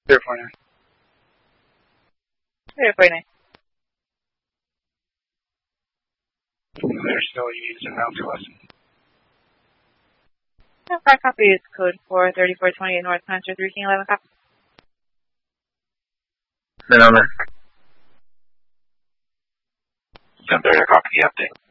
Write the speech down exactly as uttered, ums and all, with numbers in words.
zero four nine. zero four nine. They're still using out to us. Five copy is code for thirty-four twenty-eight North Hunter, three King eleven copy. Then I'm there. ten thirty, copy the update.